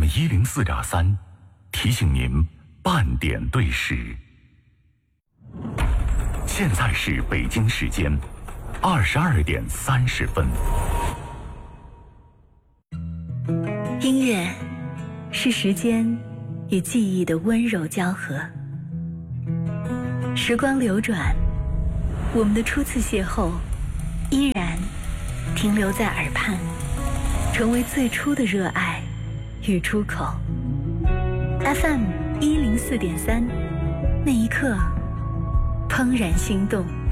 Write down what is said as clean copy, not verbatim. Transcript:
FM104.3，提醒您半点对时。现在是北京时间22:30。 音乐是时间与记忆的温柔交合。时光流转，我们的初次邂逅依然停留在耳畔，成为最初的热爱与出口。FM104.3，那一刻怦然心动。